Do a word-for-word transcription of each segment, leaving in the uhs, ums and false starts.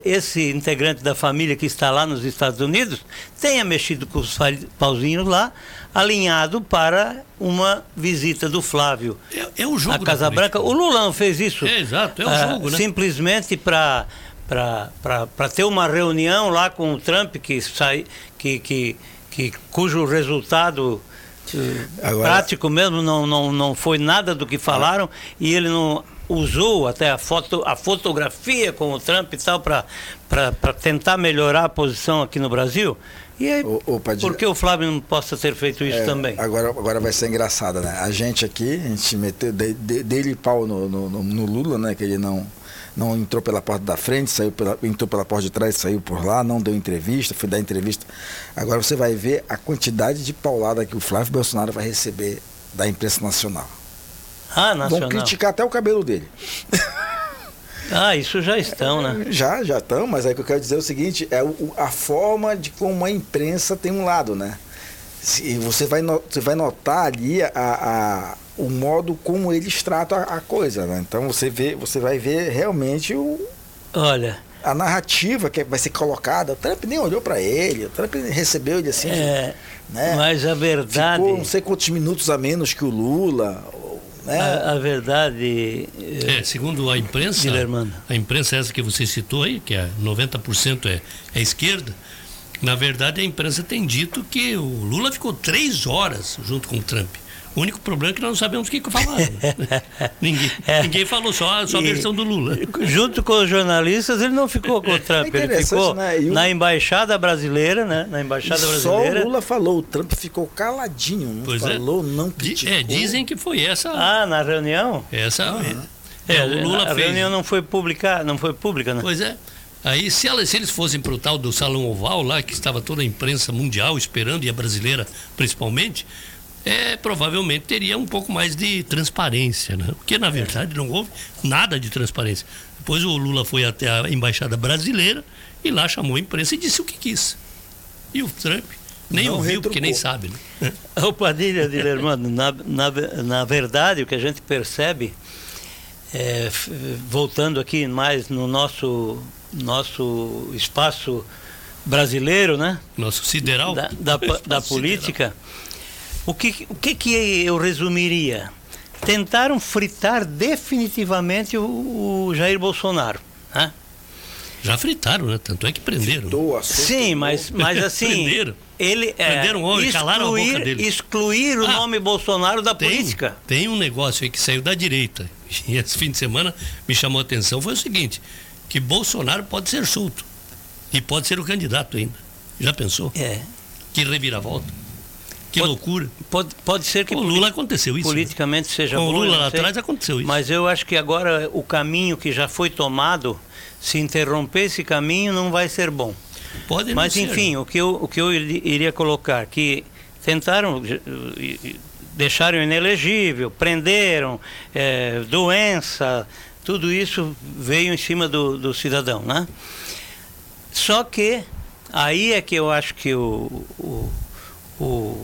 esse integrante da família que está lá nos Estados Unidos tenha mexido com os pauzinhos lá, alinhado para uma visita do Flávio é, é o jogo à Casa Branca. O Lula não fez isso. É, exato, é o jogo, uh, né? Simplesmente para para ter uma reunião lá com o Trump, que sai, que, que, que, cujo resultado Agora... prático mesmo não, não, não foi nada do que falaram, e ele não usou até a, foto, a fotografia com o Trump e tal para tentar melhorar a posição aqui no Brasil. E aí, o, o Padilha... por que o Flávio não possa ter feito isso é, também? Agora, agora vai ser engraçado, né? A gente aqui, a gente meteu de, de, dele pau no, no, no Lula, né? Que ele não, não entrou pela porta da frente, saiu pela, entrou pela porta de trás, saiu por lá, não deu entrevista, foi dar entrevista. Agora você vai ver a quantidade de paulada que o Flávio Bolsonaro vai receber da imprensa nacional. Ah, nacional. Vão criticar até o cabelo dele. Ah, isso já estão, né? Já, já estão, mas aí o que eu quero dizer é o seguinte, é o, a forma de como a imprensa tem um lado, né? E você vai, no, você vai notar ali a, a, o modo como eles tratam a, a coisa, né? Então você, vê, você vai ver realmente o... Olha... a narrativa que vai ser colocada. O Trump nem olhou para ele, o Trump recebeu ele assim... É, né? Mas a verdade... Ficou não sei quantos minutos a menos que o Lula... É. A, a verdade... É, segundo a imprensa, a imprensa essa que você citou aí, que é noventa por cento é, é esquerda, na verdade a imprensa tem dito que o Lula ficou três horas junto com o Trump. O único problema é que nós não sabemos o que falaram. ninguém, é. ninguém falou, só, só a versão do Lula. Junto com os jornalistas, ele não ficou com o Trump, é ele ficou, né? o... na Embaixada Brasileira, né? Na Embaixada Brasileira. Só o Lula falou, o Trump ficou caladinho, não pois falou, é. não criticou. É, dizem que foi essa... Ah, na reunião? Essa... Ah. É, é, o Lula a fez. reunião não foi pública, não foi pública, né? Pois é. Aí, se, ela, se eles fossem para o tal do Salão Oval lá, que estava toda a imprensa mundial esperando, e a brasileira principalmente... É, provavelmente teria um pouco mais de transparência, né? Porque na verdade não houve nada de transparência. Depois o Lula foi até a Embaixada Brasileira e lá chamou a imprensa e disse o que quis. E o Trump nem não ouviu, retrucou. Porque nem sabe, né? O Padilha, Dilermano, na, na, na verdade o que a gente percebe, é, voltando aqui mais no nosso, nosso espaço brasileiro, né? Nosso sideral. Da, da, da política. O que, o que que eu resumiria? Tentaram fritar definitivamente o, o Jair Bolsonaro, né? Já fritaram, né? Tanto é que prenderam. Fritou, Sim, mas, mas assim... prenderam. Ele, é, prenderam o homem, excluir, calaram a boca dele. Excluir o ah, nome Bolsonaro da tem, política. Tem um negócio aí que saiu da direita, e esse fim de semana me chamou a atenção, foi o seguinte, que Bolsonaro pode ser solto, e pode ser o candidato ainda. Já pensou? É. Que reviravolta. Que pode, loucura. Pode, pode ser que... Com o Lula aconteceu isso. Politicamente né? seja Com bom. Com o Lula lá atrás aconteceu isso. Mas eu acho que agora o caminho que já foi tomado, se interromper esse caminho, não vai ser bom. Pode não Mas ser. enfim, o que, eu, o que eu iria colocar, que tentaram, deixaram inelegível, prenderam, é, doença, tudo isso veio em cima do, do cidadão, né? Só que aí é que eu acho que o... o, o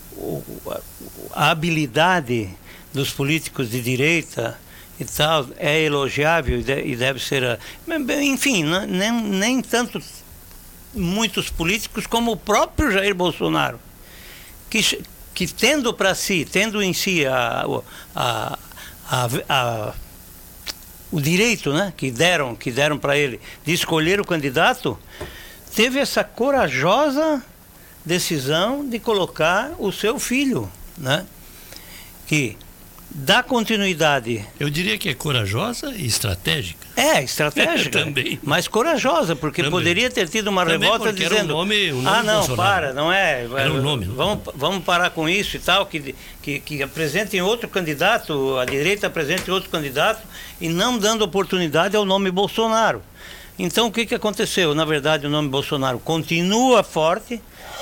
a habilidade dos políticos de direita e tal é elogiável e deve ser, enfim, nem, nem tanto muitos políticos como o próprio Jair Bolsonaro, que, que tendo para si, tendo em si a, a, a, a, o direito, né, que deram, que deram para ele de escolher o candidato, teve essa corajosa decisão de colocar o seu filho, né? Que dá continuidade. Eu diria que é corajosa e estratégica. É, estratégica. Também. Mas corajosa, porque também. Poderia ter tido uma também revolta dizendo... Era um nome, um nome ah, não, Bolsonaro. para, não é... Era um nome. Vamos, vamos parar com isso e tal, que, que, que apresentem outro candidato, a direita apresente outro candidato, e não dando oportunidade ao nome Bolsonaro. Então, o que, que aconteceu? Na verdade, o nome Bolsonaro continua forte.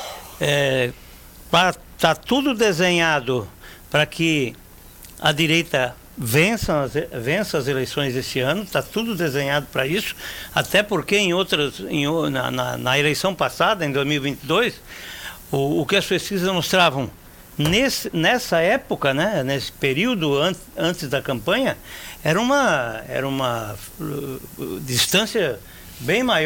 Está é, tudo desenhado para que a direita vença as, vença as eleições esse ano, está tudo desenhado para isso, até porque em outras, em, na, na, na eleição passada, em dois mil e vinte e dois, o, o que as pesquisas mostravam nesse, nessa época, né, nesse período an, antes da campanha, era uma, era uma uh, distância bem maior.